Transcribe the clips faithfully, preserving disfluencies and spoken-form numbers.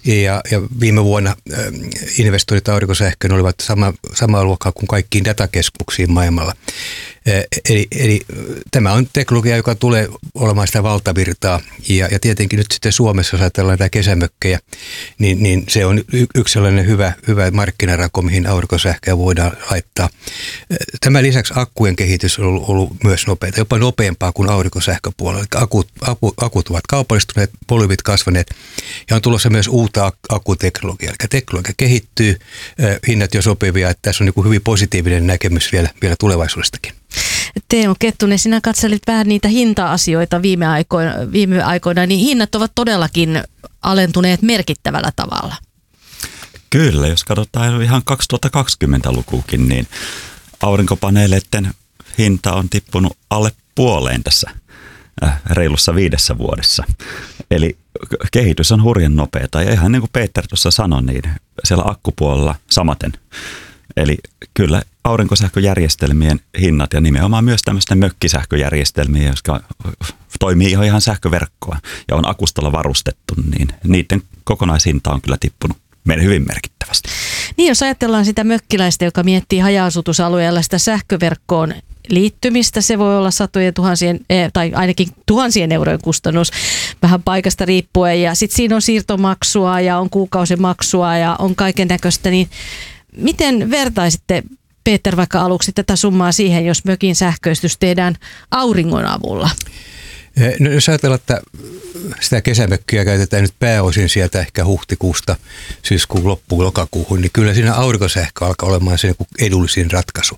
Ja, ja viime vuonna äh, investoinnit aurinkosähköön olivat sama, samaa luokkaa kuin kaikkiin datakeskuksiin maailmalla. Äh, eli, eli tämä on teknologia, joka tulee olemaan sitä valtavirtaa. Ja, ja tietenkin nyt sitten Suomessa, jos ajatellaan näitä kesämökkejä, niin, niin se on y- yksi sellainen hyvä, hyvä markkinarako, mihin aurinkosähköä voidaan laittaa. Tämän lisäksi akkujen kehitys on ollut, ollut myös nopeata, jopa nopeampaa kuin aurinkosähköpuolella. Akut, akut, akut ovat kaupallistuneet, volyymit kasvaneet ja on tulossa myös uutta akkuteknologiaa. Eli teknologia kehittyy, hinnat jo sopivia, että tässä on niin kuin hyvin positiivinen näkemys vielä, vielä tulevaisuudestakin. Teemu Kettunen, sinä katselit vähän niitä hinta-asioita viime aikoina, viime aikoina, niin hinnat ovat todellakin alentuneet merkittävällä tavalla. Kyllä, jos katsotaan ihan kaksituhattakaksikymmentälukuukin, niin aurinkopaneeleiden hinta on tippunut alle puoleen tässä reilussa viidessä vuodessa. Eli kehitys on hurjan nopeata ja ihan niin kuin Peter tuossa sanoi, niin siellä akkupuolella samaten. Eli kyllä aurinkosähköjärjestelmien hinnat ja nimenomaan myös tämmöisten mökkisähköjärjestelmiä, jotka toimii ihan sähköverkkoa ja on akustolla varustettu, niin niiden kokonaishinta on kyllä tippunut meidän hyvin merkittävästi. Niin, jos ajatellaan sitä mökkiläistä, joka miettii haja-asutusalueella sitä sähköverkkoon liittymistä, se voi olla satojen tuhansien tai ainakin tuhansien eurojen kustannus vähän paikasta riippuen ja sitten siinä on siirtomaksua ja on kuukausimaksua ja on kaiken näköistä, niin miten vertaisitte, Peter, vaikka aluksi tätä summaa siihen, jos mökin sähköistys tehdään auringon avulla? No, jos ajatellaan, että sitä kesämökkiä käytetään nyt pääosin sieltä ehkä huhtikuusta syyskuun loppuun lokakuuhun, niin kyllä siinä aurinkosähkö alkaa olemaan se niin edullisin ratkaisu.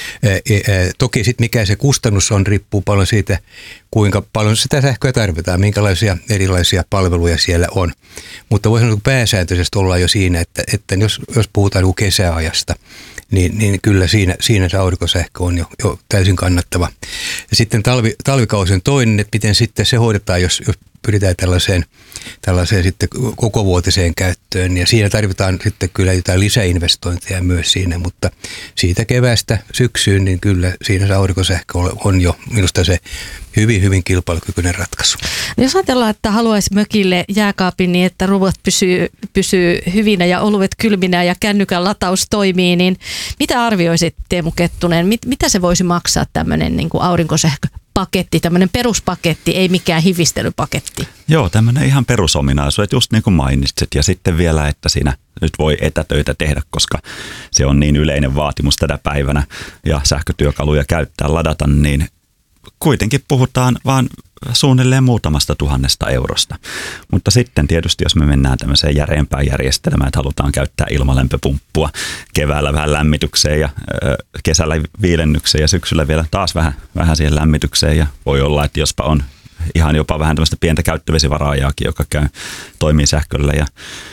E, e, toki sitten mikä se kustannus on, riippuu paljon siitä, kuinka paljon sitä sähköä tarvitaan, minkälaisia erilaisia palveluja siellä on. Mutta voisi sanoa, että pääsääntöisesti ollaan jo siinä, että, että jos, jos puhutaan niin kesäajasta, Niin, niin kyllä siinä, siinä se aurinkosähkö on jo, jo täysin kannattava. Ja sitten talvi, talvikausi on toinen, että miten sitten se hoidetaan, jos, jos pyritään tällaiseen, tällaiseen sitten kokovuotiseen käyttöön. Ja siinä tarvitaan sitten kyllä jotain lisäinvestointeja myös siinä, mutta siitä keväästä syksyyn, niin kyllä siinä se aurinkosähkö on jo minusta se hyvin, hyvin kilpailukykyinen ratkaisu. Jos ajatellaan, että haluaisi mökille jääkaapin niin, että ruuat pysyy, pysyy hyvinä ja oluet kylminä ja kännykän lataus toimii, niin mitä arvioisit, Teemu Kettunen, mit, mitä se voisi maksaa tämmöinen niin kuin aurinkosähköpaketti, tämmöinen peruspaketti, ei mikään hivistelypaketti? Joo, tämmöinen ihan perusominaisuus, että just niin kuin mainitsit ja sitten vielä, että siinä nyt voi etätöitä tehdä, koska se on niin yleinen vaatimus tänä päivänä ja sähkötyökaluja käyttää, ladata, niin kuitenkin puhutaan vaan suunnilleen muutamasta tuhannesta eurosta. Mutta sitten tietysti, jos me mennään tämmöiseen järeempään järjestelmään, että halutaan käyttää ilmalämpöpumppua keväällä vähän lämmitykseen ja ö, kesällä viilennykseen ja syksyllä vielä taas vähän, vähän siihen lämmitykseen. Ja voi olla, että jospa on ihan jopa vähän tämmöistä pientä käyttövesivaraajaakin, joka käy, toimii sähköllä ja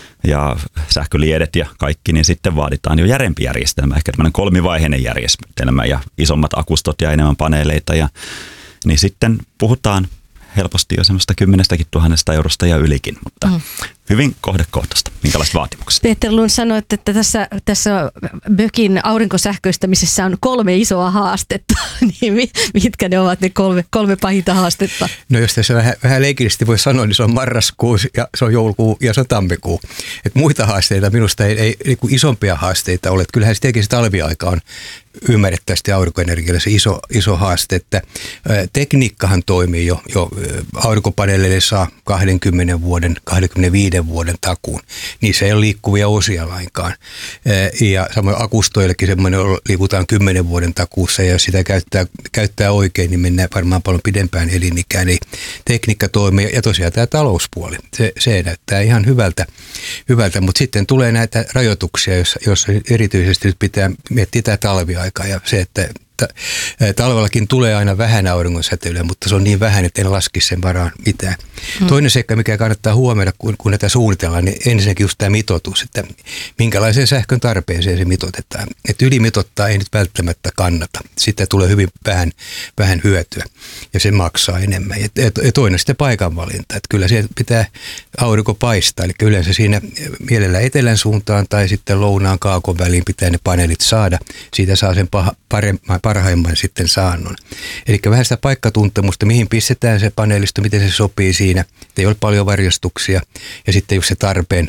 ja sähköliedet ja kaikki, niin sitten vaaditaan jo järeempi järjestelmä, ehkä tämmöinen kolmivaiheinen järjestelmä ja isommat akustot ja enemmän paneeleita. Ja, niin sitten puhutaan helposti jo semmoista kymmenestäkin tuhannesta eurosta ja ylikin, mutta mm. hyvin kohdekohtaista. Minkälaiset vaatimukset? Peter Lund sanoi, että tässä, tässä mökin aurinkosähköistämisessä on kolme isoa haastetta. Niin mitkä ne ovat ne kolme, kolme pahinta haastetta? No jos tässä vähän, vähän leikillisesti voi sanoa, niin se on marraskuu ja se on joulukuu ja se on tammikuu. Et muita haasteita minusta ei, ei niin kuin isompia haasteita ole. Et kyllähän se tietenkin se talviaika on ymmärrettävästi aurinkoenergialle se iso, iso haaste, että ä, tekniikkahan toimii jo, jo aurinkopaneeleille saa kaksikymmentä vuoden, kaksikymmentäviisi vuoden takuun. Niissä ei ole liikkuvia osia lainkaan. Ä, ja samoin akustoillekin semmoinen liikutaan kymmenen vuoden takuussa ja jos sitä käyttää, käyttää oikein, niin mennään varmaan paljon pidempään elinikään. Eli tekniikka toimii ja tosiaan tämä talouspuoli, se, se näyttää ihan hyvältä, hyvältä. Mutta sitten tulee näitä rajoituksia, joissa, joissa erityisesti nyt pitää miettiä tämä talvia aikaa ja se, että talvellakin tulee aina vähän auringonsäteilyä, mutta se on niin vähän, että en laskisi sen varaan mitään. Hmm. Toinen seikka, mikä kannattaa huomioida, kun, kun näitä suunnitellaan, niin ensinnäkin just tämä mitoitus, että minkälaiseen sähkön tarpeeseen se mitoitetaan. Että ylimitottaa ei nyt välttämättä kannata. Sitä tulee hyvin vähän, vähän hyötyä ja se maksaa enemmän. Ja toinen sitten paikanvalinta, että kyllä siellä pitää aurinko paistaa, eli yleensä siinä mielellä etelän suuntaan tai sitten lounaan kaakon väliin pitää ne paneelit saada. Siitä saa sen paha, paremman, parhaimman sitten saannon. Eli vähän sitä paikkatuntemusta, mihin pistetään se paneelisto, miten se sopii siinä. Ei ole paljon varjostuksia ja sitten just se tarpeen,